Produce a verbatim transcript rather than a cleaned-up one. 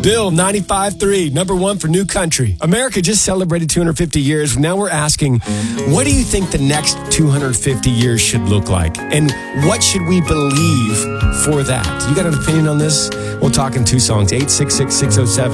Bill, ninety-five point three, number one for New Country. America just celebrated two hundred fifty years. Now we're asking, what do you think the next two hundred fifty years should look like? And what should we believe for that? You got an opinion on this? We'll talk in two songs, eight six six, six oh seven